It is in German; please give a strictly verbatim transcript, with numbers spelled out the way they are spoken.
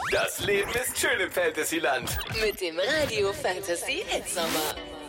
Das Leben ist schön im Fantasyland. Mit dem Radio Fantasy Hitsommer.